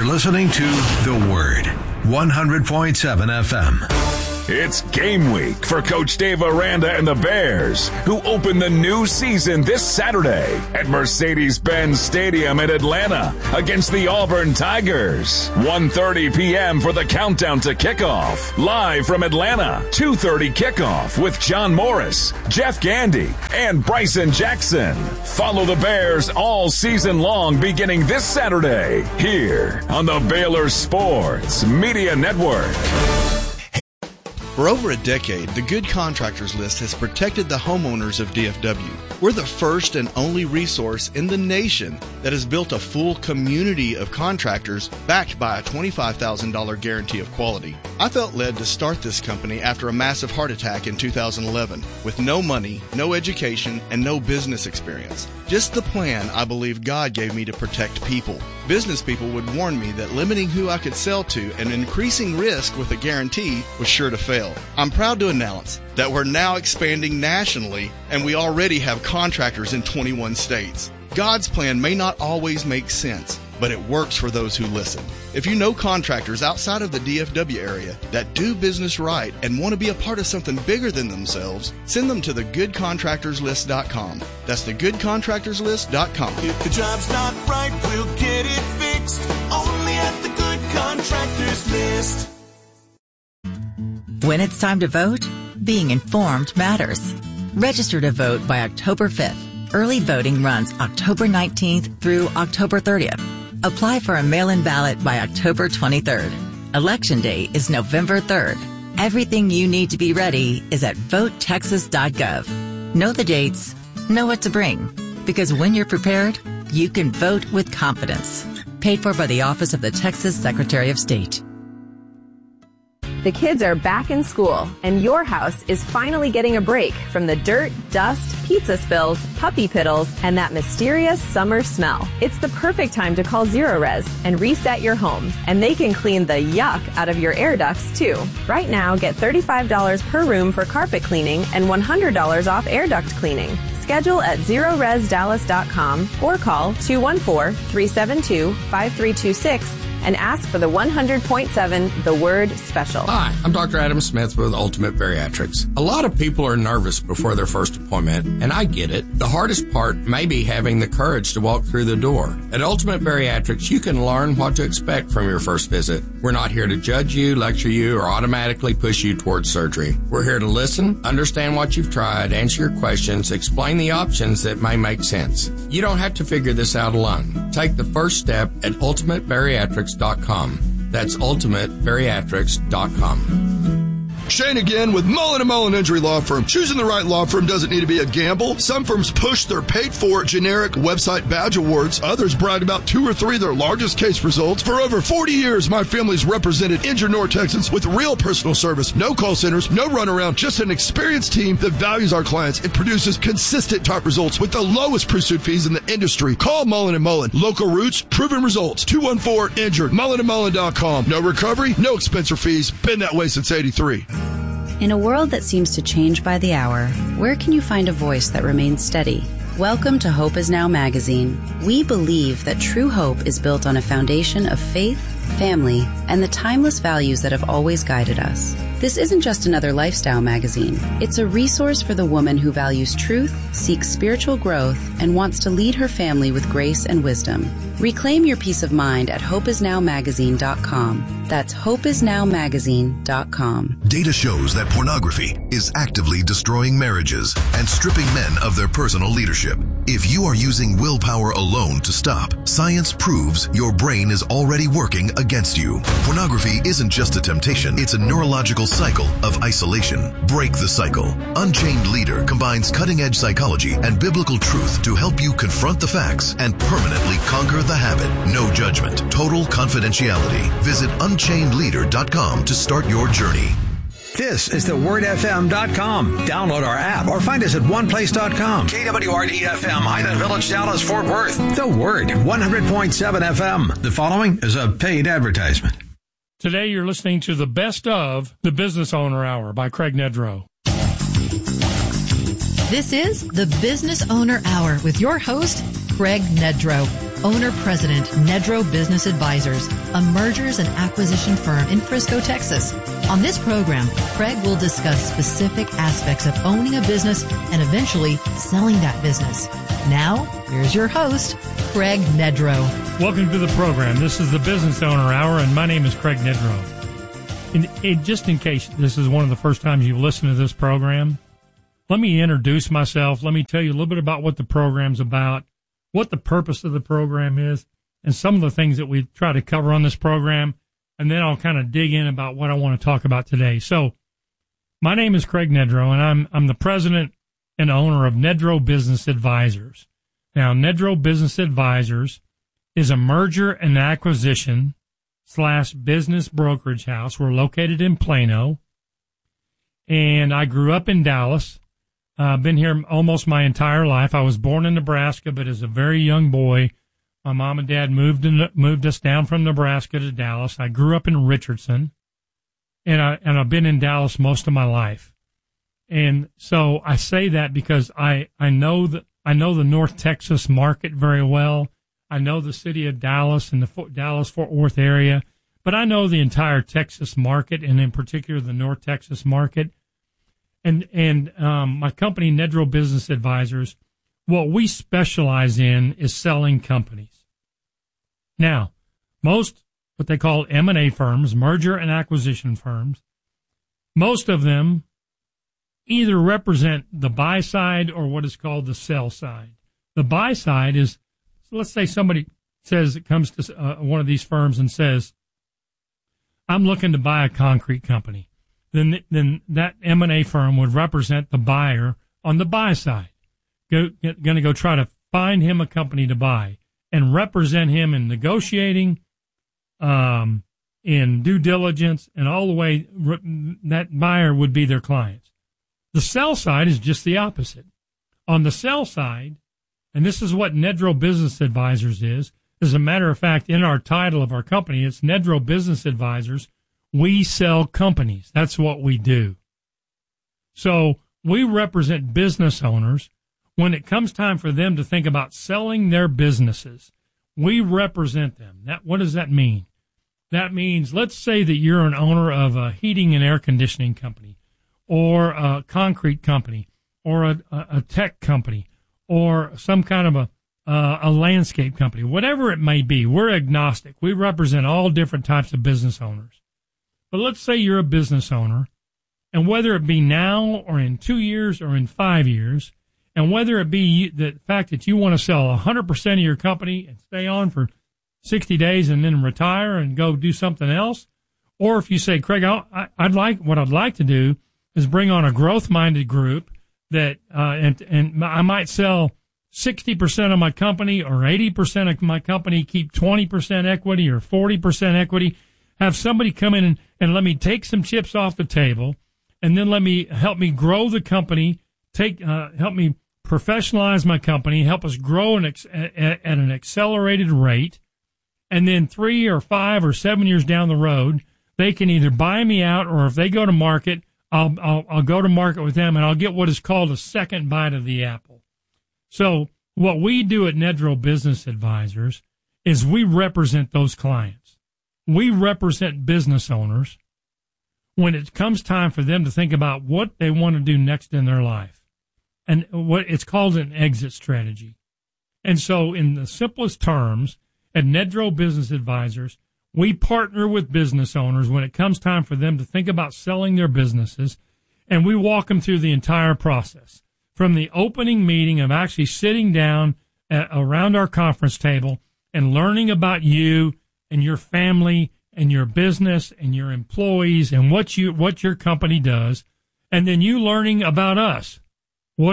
listening to The Word, 100.7 FM. It's game week for Coach Dave Aranda and the Bears, who open the new season this Saturday at Mercedes-Benz Stadium in Atlanta against the Auburn Tigers. 1:30 p.m. for the countdown to kickoff. Live from Atlanta, 2:30 kickoff with John Morris, Jeff Gandy, and Bryson Jackson. Follow the Bears all season long beginning this Saturday here on the Baylor Sports Media Network. For over a decade, the Good Contractors List has protected the homeowners of DFW. We're the first and only resource in the nation that has built a full community of contractors backed by a $25,000 guarantee of quality. I felt led to start this company after a massive heart attack in 2011 with no money, no education, and no business experience. Just the plan I believe God gave me to protect people. Business people would warn me that limiting who I could sell to and increasing risk with a guarantee was sure to fail. I'm proud to announce that we're now expanding nationally, and we already have contractors in 21 states. God's plan may not always make sense, but it works for those who listen. If you know contractors outside of the DFW area that do business right and want to be a part of something bigger than themselves, send them to thegoodcontractorslist.com. That's thegoodcontractorslist.com. If the job's not right, we'll get it fixed. Only at the Good Contractors List. When it's time to vote, being informed matters. Register to vote by October 5th. Early voting runs October 19th through October 30th. Apply for a mail-in ballot by October 23rd. Election Day is November 3rd. Everything you need to be ready is at votetexas.gov. Know the dates, know what to bring, because when you're prepared, you can vote with confidence. Paid for by the Office of the Texas Secretary of State. The kids are back in school, and your house is finally getting a break from the dirt, dust, pizza spills, puppy piddles, and that mysterious summer smell. It's the perfect time to call Zerorez and reset your home, and they can clean the yuck out of your air ducts, too. Right now, get $35 per room for carpet cleaning and $100 off air duct cleaning. Schedule at ZeroResDallas.com or call 214-372-5326 and ask for the 100.7 The Word Special. Hi, I'm Dr. Adam Smith with Ultimate Bariatrics. A lot of people are nervous before their first appointment, and I get it. The hardest part may be having the courage to walk through the door. At Ultimate Bariatrics, you can learn what to expect from your first visit. We're not here to judge you, lecture you, or automatically push you towards surgery. We're here to listen, understand what you've tried, answer your questions, explain the options that may make sense. You don't have to figure this out alone. Take the first step at ultimatebariatrics.com. That's ultimatebariatrics.com. Shane again with Mullen & Mullen Injury Law Firm. Choosing the right law firm doesn't need to be a gamble. Some firms push their paid-for generic website badge awards. Others brag about 2 or 3 of their largest case results. For over 40 years, my family's represented injured North Texans with real personal service. No call centers, no runaround, just an experienced team that values our clients and produces consistent top results with the lowest pre-suit fees in the industry. Call Mullen & Mullen. Local roots, proven results. 214-INJURED. MullenandMullen.com. No recovery, no expense or fees. Been that way since 83. In a world that seems to change by the hour, where can you find a voice that remains steady? Welcome to Hope Is Now magazine. We believe that true hope is built on a foundation of faith, family, and the timeless values that have always guided us. This isn't just another lifestyle magazine. It's a resource for the woman who values truth, seeks spiritual growth, and wants to lead her family with grace and wisdom. Reclaim your peace of mind at hopeisnowmagazine.com. That's hopeisnowmagazine.com. Data shows that pornography is actively destroying marriages and stripping men of their personal leadership. If you are using willpower alone to stop, science proves your brain is already working against you. Pornography isn't just a temptation, it's a neurological cycle of isolation. Break the cycle. Unchained Leader combines cutting-edge psychology and biblical truth to help you confront the facts and permanently conquer the habit. No judgment, total confidentiality. Visit unchainedleader.com to start your journey. This is thewordfm.com. Download our app or find us at oneplace.com. KWRD-FM, Highland Village, Dallas, Fort Worth. The Word, 100.7 FM. The following is a paid advertisement. Today you're listening to the best of the Business Owner Hour by Craig Nedrow. This is the Business Owner Hour with your host, Craig Nedrow. owner-president Nedro Business Advisors, a mergers and acquisition firm in Frisco, Texas. On this program, Craig will discuss specific aspects of owning a business and eventually selling that business. Now, here's your host, Craig Nedro. Welcome to the program. This is the Business Owner Hour, and my name is Craig Nedro. And just in case this is one of the first times you've listened to this program, let me introduce myself. Let me tell you a little bit about what the program's about, what the purpose of the program is, and some of the things that we try to cover on this program, and then I'll kind of dig in about what I want to talk about today. So, my name is Craig Nedro, and I'm the president and owner of Nedro Business Advisors. Now, Nedro Business Advisors is a merger and acquisition / business brokerage house. We're located in Plano, and I grew up in Dallas. I've been here almost my entire life. I was born in Nebraska, but as a very young boy, my mom and dad moved us down from Nebraska to Dallas. I grew up in Richardson, and I've been in Dallas most of my life. And so I say that because I know the North Texas market very well. I know the city of Dallas and the Dallas-Fort Worth area, but I know the entire Texas market, and in particular the North Texas market. And my company, Nedro Business Advisors, what we specialize in is selling companies. Now, most what they call M&A firms, merger and acquisition firms, most of them either represent the buy side or what is called the sell side. The buy side is, let's say somebody says, it comes to one of these firms and says, I'm looking to buy a concrete company. Then that M&A firm would represent the buyer on the buy side. Going to go try to find him a company to buy and represent him in negotiating, in due diligence, and all the way that buyer would be their clients. The sell side is just the opposite. On the sell side, and this is what Nedro Business Advisors is. As a matter of fact, in our title of our company, it's Nedro Business Advisors. We sell companies. That's what we do. So we represent business owners. When it comes time for them to think about selling their businesses, we represent them. What does that mean? That means, let's say that you're an owner of a heating and air conditioning company, or a concrete company, or a tech company, or some kind of a landscape company. Whatever it may be, we're agnostic. We represent all different types of business owners. But let's say you're a business owner, and whether it be now or in 2 years or in 5 years, and whether it be the fact that you want to sell 100% of your company and stay on for 60 days and then retire and go do something else, or if you say, Craig, what I'd like to do is bring on a growth-minded group that and I might sell 60% of my company or 80% of my company, keep 20% equity or 40% equity. Have somebody come in and let me take some chips off the table, and then help me grow the company, help me professionalize my company, help us grow at an accelerated rate, and then 3 or 5 or 7 years down the road, they can either buy me out, or if they go to market, I'll go to market with them, and I'll get what is called a second bite of the apple. So what we do at Nedro Business Advisors is we represent those clients. We represent business owners when it comes time for them to think about what they want to do next in their life. And what it's called an exit strategy. And so in the simplest terms, at Nedro Business Advisors, we partner with business owners when it comes time for them to think about selling their businesses, and we walk them through the entire process. From the opening meeting of actually sitting down around our conference table and learning about you and your family and your business and your employees and what your company does, and then you learning about us. What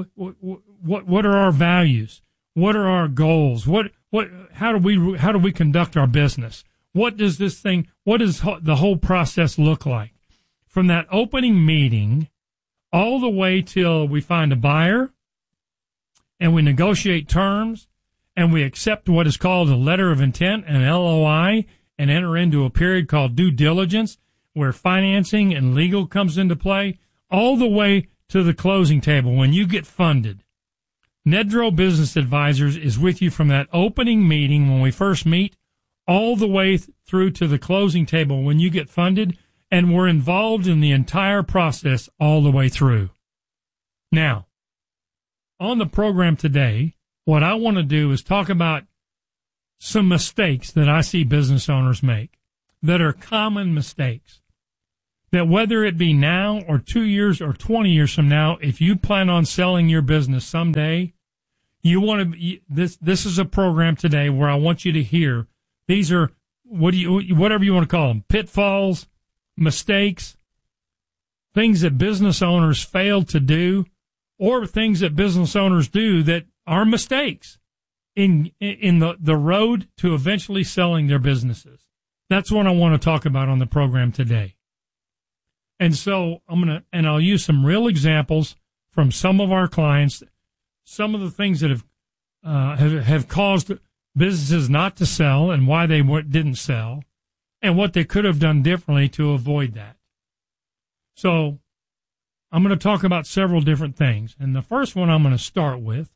are our values? What are our goals? How do we conduct our business? What does the whole process look like? From that opening meeting all the way till we find a buyer and we negotiate terms and we accept what is called a letter of intent, an LOI, and enter into a period called due diligence, where financing and legal comes into play, all the way to the closing table when you get funded. Nedro Business Advisors is with you from that opening meeting when we first meet all the way through to the closing table when you get funded, and we're involved in the entire process all the way through. Now, on the program today, what I want to do is talk about some mistakes that I see business owners make that are common mistakes. That whether it be now or 2 years or 20 years from now, if you plan on selling your business someday, you want to. This is a program today where I want you to hear. These are whatever you want to call them, pitfalls, mistakes, things that business owners fail to do, or things that business owners do that are mistakes in the road to eventually selling their businesses. That's what I want to talk about on the program today. And so I'll use some real examples from some of our clients, some of the things that have caused businesses not to sell and why they didn't sell, and what they could have done differently to avoid that. So I'm going to talk about several different things. And the first one I'm going to start with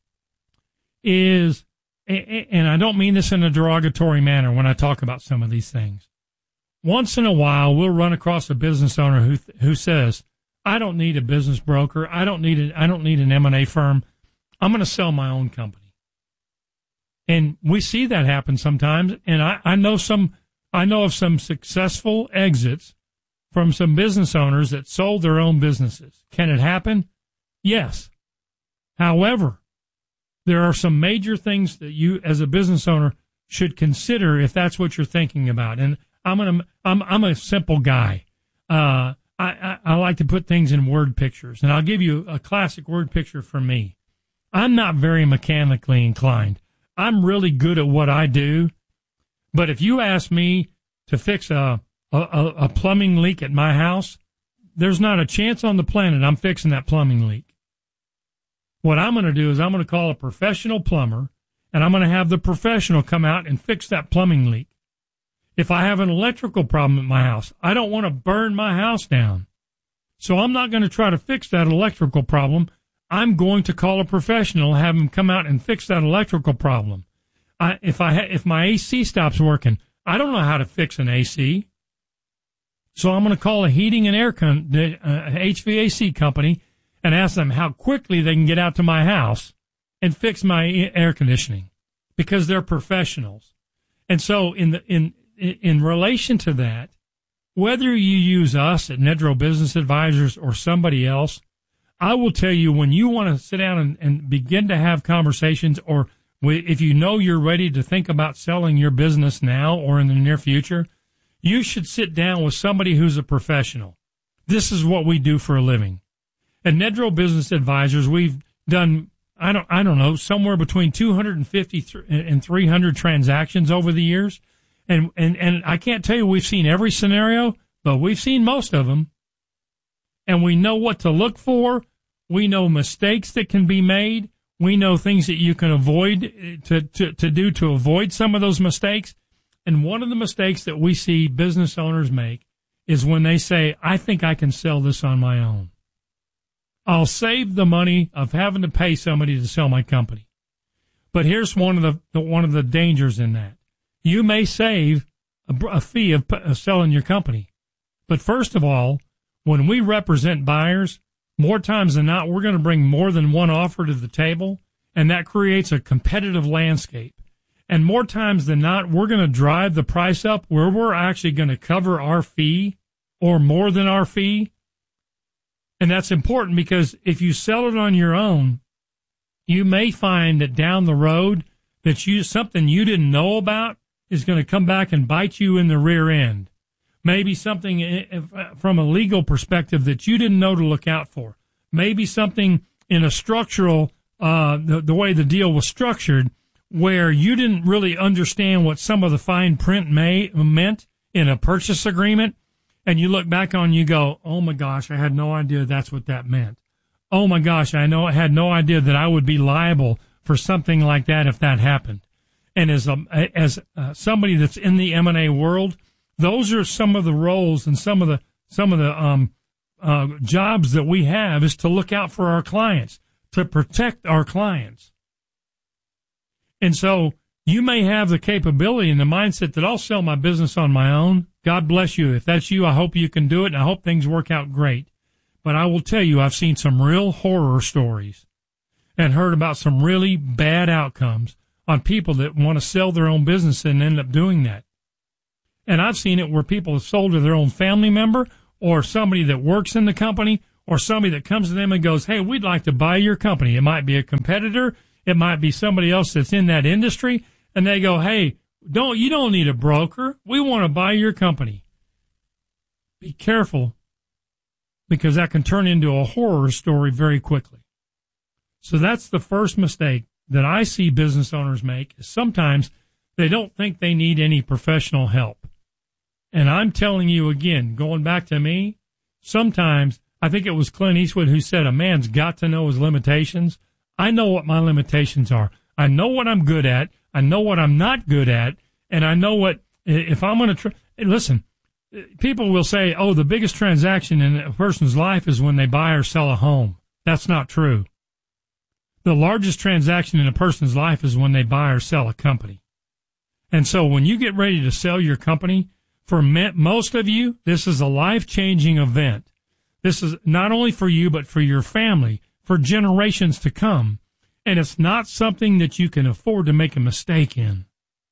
is, and I don't mean this in a derogatory manner when I talk about some of these things. Once in a while, we'll run across a business owner who says, I don't need a business broker. I don't need an M&A firm. I'm going to sell my own company. And we see that happen sometimes. And I know of some successful exits from some business owners that sold their own businesses. Can it happen? Yes. However, there are some major things that you as a business owner should consider if that's what you're thinking about. And I'm a simple guy. I like to put things in word pictures, and I'll give you a classic word picture for me. I'm not very mechanically inclined. I'm really good at what I do, but if you ask me to fix a plumbing leak at my house, there's not a chance on the planet I'm fixing that plumbing leak. What I'm going to do is I'm going to call a professional plumber, and I'm going to have the professional come out and fix that plumbing leak. If I have an electrical problem at my house, I don't want to burn my house down. So I'm not going to try to fix that electrical problem. I'm going to call a professional, have him come out and fix that electrical problem. If my AC stops working, I don't know how to fix an AC. So I'm going to call a heating and air HVAC company and ask them how quickly they can get out to my house and fix my air conditioning, because they're professionals. And so in relation to that, whether you use us at Nedro Business Advisors or somebody else, I will tell you, when you want to sit down and begin to have conversations, or if you know you're ready to think about selling your business now or in the near future, you should sit down with somebody who's a professional. This is what we do for a living. At Nedro Business Advisors, we've done, I don't know, somewhere between 250 and 300 transactions over the years. And I can't tell you we've seen every scenario, but we've seen most of them. And we know what to look for. We know mistakes that can be made. We know things that you can avoid to avoid some of those mistakes. And one of the mistakes that we see business owners make is when they say, I think I can sell this on my own. I'll save the money of having to pay somebody to sell my company. But here's one of the dangers in that. You may save a fee of selling your company. But first of all, when we represent buyers, more times than not, we're going to bring more than one offer to the table, and that creates a competitive landscape. And more times than not, we're going to drive the price up where we're actually going to cover our fee or more than our fee. And that's important, because if you sell it on your own, you may find that down the road that something you didn't know about is going to come back and bite you in the rear end. Maybe something from a legal perspective that you didn't know to look out for. Maybe something in a structural, the way the deal was structured, where you didn't really understand what some of the fine print meant in a purchase agreement. And you look back on and you go, oh my gosh, I had no idea that's what that meant. Oh my gosh, I had no idea that I would be liable for something like that if that happened. And as somebody that's in the M&A world, those are some of the roles and some of the jobs that we have, is to look out for our clients, to protect our clients. And so you may have the capability and the mindset that I'll sell my business on my own. God bless you. If that's you, I hope you can do it, and I hope things work out great. But I will tell you, I've seen some real horror stories and heard about some really bad outcomes on people that want to sell their own business and end up doing that. And I've seen it where people have sold to their own family member or somebody that works in the company or somebody that comes to them and goes, hey, we'd like to buy your company. It might be a competitor. It might be somebody else that's in that industry. And they go, hey, you don't need a broker. We want to buy your company. Be careful, because that can turn into a horror story very quickly. So that's the first mistake that I see business owners make, is sometimes they don't think they need any professional help. And I'm telling you again, going back to me, sometimes, I think it was Clint Eastwood who said a man's got to know his limitations. I know what my limitations are. I know what I'm good at. I know what I'm not good at. And I know what, if I'm going to listen, people will say, oh, the biggest transaction in a person's life is when they buy or sell a home. That's not true. The largest transaction in a person's life is when they buy or sell a company. And so when you get ready to sell your company, for most of you, this is a life-changing event. This is not only for you, but for your family, for generations to come. And it's not something that you can afford to make a mistake in.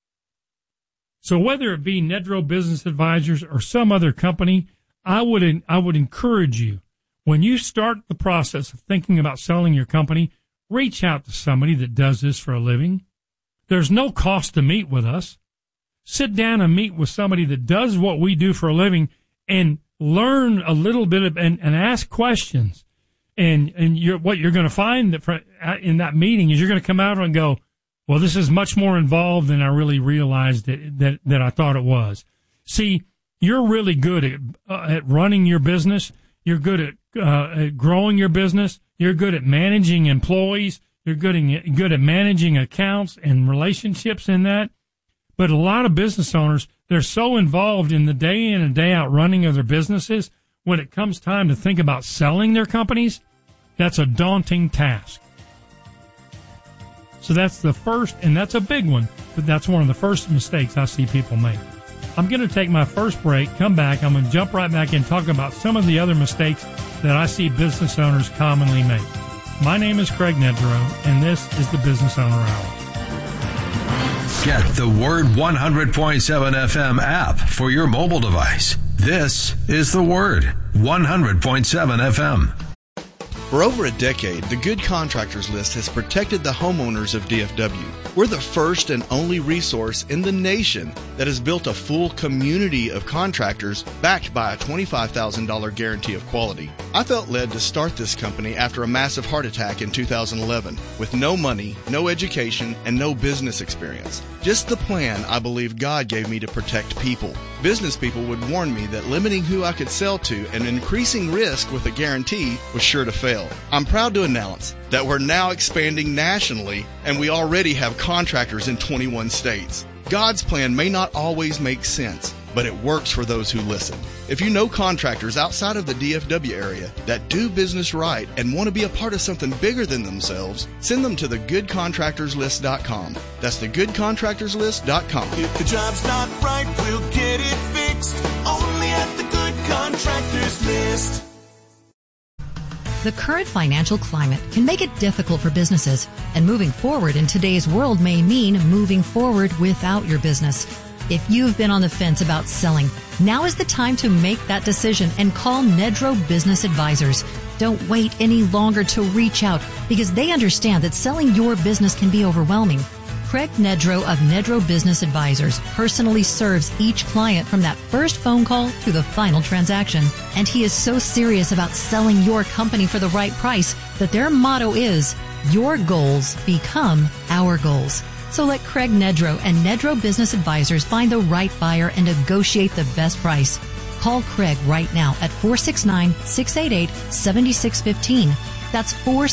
So whether it be Nedro Business Advisors or some other company, I would encourage you, when you start the process of thinking about selling your company, reach out to somebody that does this for a living. There's no cost to meet with us. Sit down and meet with somebody that does what we do for a living and learn a little bit and ask questions. And what you're going to find in that meeting is you're going to come out and go, well, this is much more involved than I really realized that I thought it was. See, you're really good at running your business. You're good at growing your business. You're good at managing employees. You're good at managing accounts and relationships in that. But a lot of business owners, they're so involved in the day in and day out running of their businesses, when it comes time to think about selling their companies, that's a daunting task. So that's the first, and that's a big one, but that's one of the first mistakes I see people make. I'm going to take my first break, come back, I'm going to jump right back in and talk about some of the other mistakes that I see business owners commonly make. My name is Craig Nedro, and this is the Business Owner Hour. Get the Word 100.7 FM app for your mobile device. This is the Word 100.7 FM. For over a decade, the Good Contractors List has protected the homeowners of DFW. We're the first and only resource in the nation that has built a full community of contractors backed by a $25,000 guarantee of quality. I felt led to start this company after a massive heart attack in 2011 with no money, no education, and no business experience. Just the plan I believe God gave me to protect people. Business people would warn me that limiting who I could sell to and increasing risk with a guarantee was sure to fail. I'm proud to announce that we're now expanding nationally, and we already have contractors in 21 states. God's plan may not always make sense, but it works for those who listen. If you know contractors outside of the DFW area that do business right and want to be a part of something bigger than themselves, send them to thegoodcontractorslist.com. That's thegoodcontractorslist.com. If the job's not right, we'll get it fixed. Only at the Good Contractors List. The current financial climate can make it difficult for businesses, and moving forward in today's world may mean moving forward without your business. If you've been on the fence about selling, now is the time to make that decision and call Nedro Business Advisors. Don't wait any longer to reach out, because they understand that selling your business can be overwhelming. Craig Nedro of Nedro Business Advisors personally serves each client from that first phone call to the final transaction. And he is so serious about selling your company for the right price that their motto is, your goals become our goals. So let Craig Nedro and Nedro Business Advisors find the right buyer and negotiate the best price. Call Craig right now at 469-688-7615. That's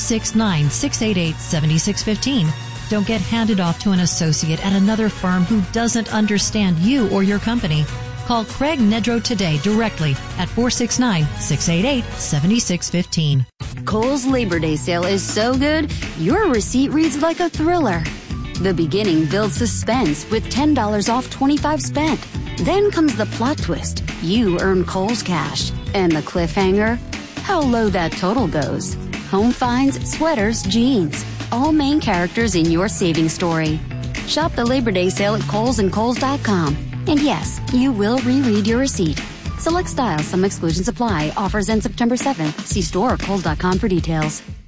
469-688-7615. Don't get handed off to an associate at another firm who doesn't understand you or your company. Call Craig Nedro today directly at 469-688-7615. Kohl's Labor Day sale is so good, your receipt reads like a thriller. The beginning builds suspense with $10 off 25 spent. Then comes the plot twist. You earn Kohl's cash. And the cliffhanger? How low that total goes. Home finds, sweaters, jeans. All main characters in your saving story. Shop the Labor Day sale at Kohl's and Kohl's.com. And yes, you will reread your receipt. Select styles, some exclusions apply. Offers end September 7th. See store or Kohl's.com for details.